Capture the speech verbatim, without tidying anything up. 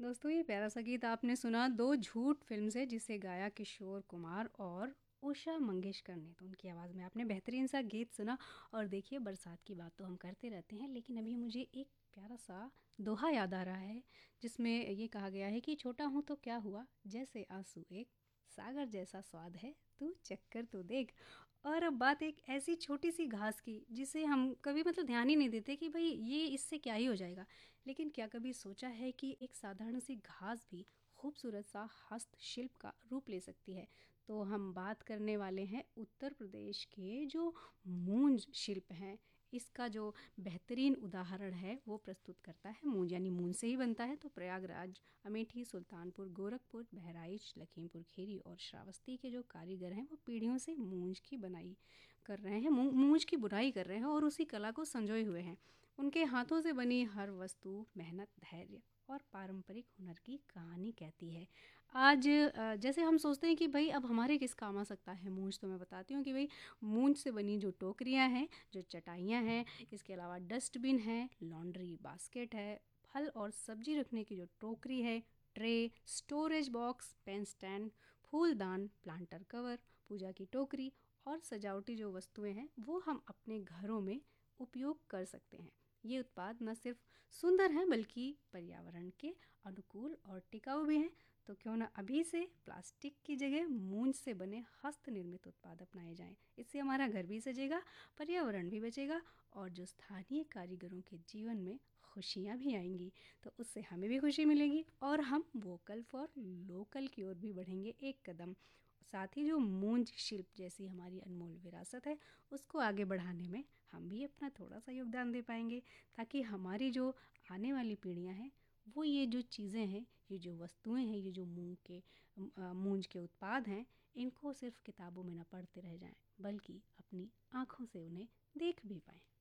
दोस्तों ये प्यारा सा गीत आपने सुना दो झूठ फ़िल्म से, जिसे गाया किशोर कुमार और उषा मंगेशकर ने। तो उनकी आवाज़ में आपने बेहतरीन सा गीत सुना। और देखिए, बरसात की बात तो हम करते रहते हैं, लेकिन अभी मुझे एक प्यारा सा दोहा याद आ रहा है, जिसमें ये कहा गया है कि छोटा हूँ तो क्या हुआ, जैसे आंसू एक, सागर जैसा स्वाद है, तू चक्कर तो देख। और अब बात एक ऐसी छोटी सी घास की, जिसे हम कभी मतलब ध्यान ही नहीं देते कि भाई ये इससे क्या ही हो जाएगा। लेकिन क्या कभी सोचा है कि एक साधारण सी घास भी खूबसूरत सा हस्तशिल्प का रूप ले सकती है। तो हम बात करने वाले हैं उत्तर प्रदेश के जो मूंज शिल्प हैं। इसका जो बेहतरीन उदाहरण है वो प्रस्तुत करता है मूंज, यानी मूंज से ही बनता है। तो प्रयागराज, अमेठी, सुल्तानपुर, गोरखपुर, बहराइच, लखीमपुर खीरी और श्रावस्ती के जो कारीगर हैं वो पीढ़ियों से मूंज की बनाई कर रहे हैं, मूंज की बुनाई कर रहे हैं और उसी कला को संजोए हुए हैं। उनके हाथों से बनी हर वस्तु मेहनत, धैर्य और पारंपरिक हुनर की कहानी कहती है। आज अ, जैसे हम सोचते हैं कि भाई अब हमारे किस काम आ सकता है मूंज, तो मैं बताती हूँ कि भाई मूंज से बनी जो टोकरियाँ हैं, जो चटाइयाँ हैं, इसके अलावा डस्टबिन है, लॉन्ड्री बास्केट है, फल और सब्जी रखने की जो टोकरी है, tray, storage box, pen stand, फूलदान, प्लांटर कवर, पूजा की टोकरी और सजावटी जो वस्तुएं हैं वो हम अपने घरों में उपयोग कर सकते हैं। ये उत्पाद न सिर्फ सुंदर हैं बल्कि पर्यावरण के अनुकूल और टिकाऊ भी हैं। तो क्यों ना अभी से प्लास्टिक की जगह मूंज से बने हस्त निर्मित उत्पाद अपनाए जाएं। इससे हमारा घर भी सजेगा, पर्यावरण भी बचेगा और जो स्थानीय कारीगरों के जीवन में खुशियाँ भी आएंगी, तो उससे हमें भी खुशी मिलेगी और हम वोकल फॉर लोकल की ओर भी बढ़ेंगे एक कदम। साथ ही जो मूंज शिल्प जैसी हमारी अनमोल विरासत है, उसको आगे बढ़ाने में हम भी अपना थोड़ा सा योगदान दे पाएंगे, ताकि हमारी जो आने वाली पीढ़ियां हैं वो ये जो चीज़ें हैं, ये जो वस्तुएं हैं, ये जो मूंग के मूंज के उत्पाद हैं, इनको सिर्फ किताबों में न पढ़ते रह जाएं, बल्कि अपनी आँखों से उन्हें देख भी पाएं।